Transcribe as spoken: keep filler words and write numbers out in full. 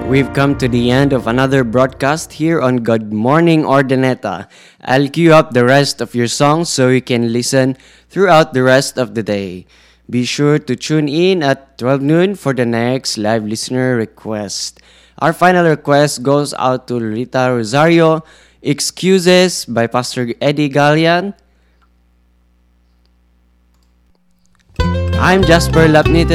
We've come to the end of another broadcast here on Good Morning Ordaneta. I'll queue up the rest of your songs so you can listen throughout the rest of the day. Be sure to tune in at twelve noon for the next live listener request. Our final request goes out to Rita Rosario, Excuses by Pastor Eddie Gallian. I'm Jasper Lapnite.